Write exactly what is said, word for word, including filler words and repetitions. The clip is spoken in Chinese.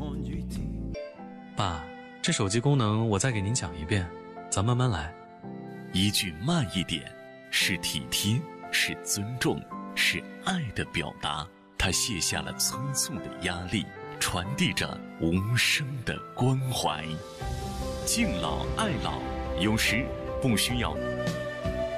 爸，这手机功能我再给您讲一遍，咱慢慢来。 一句慢一点，是体贴，是尊重，是爱的表达。他卸下了催促的压力，传递着无声的关怀。敬老爱老，有时不需要